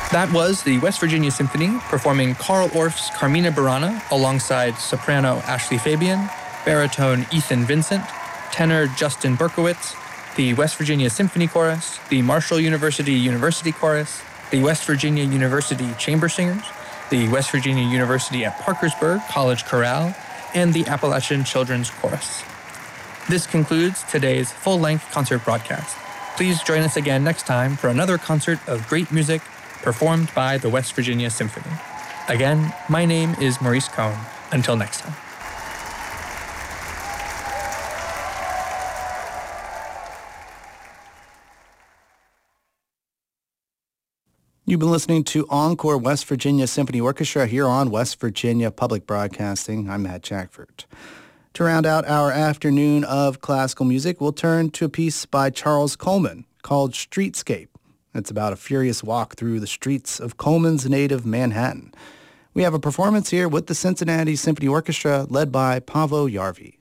That was the West Virginia Symphony performing Carl Orff's Carmina Burana alongside soprano Ashley Fabian, baritone Ethan Vincent, tenor Justin Berkowitz, the West Virginia Symphony Chorus, the Marshall University University Chorus, the West Virginia University Chamber Singers, the West Virginia University at Parkersburg College Chorale, and the Appalachian Children's Chorus. This concludes today's full-length concert broadcast. Please join us again next time for another concert of great music performed by the West Virginia Symphony. Again, my name is Maurice Cohn. Until next time. You've been listening to Encore West Virginia Symphony Orchestra here on West Virginia Public Broadcasting. I'm Matt Jackford. To round out our afternoon of classical music, we'll turn to a piece by Charles Coleman called Streetscape. It's about a furious walk through the streets of Coleman's native Manhattan. We have a performance here with the Cincinnati Symphony Orchestra led by Paavo Järvi.